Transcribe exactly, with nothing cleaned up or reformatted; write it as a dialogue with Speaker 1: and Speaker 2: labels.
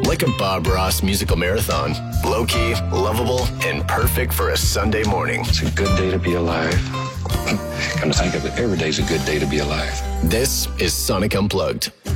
Speaker 1: Like a Bob Ross musical marathon. Low-key, lovable, and perfect for a Sunday morning.
Speaker 2: It's a good day to be alive. Come to think of it, every day's a good day to be alive.
Speaker 1: This is Sonic Unplugged.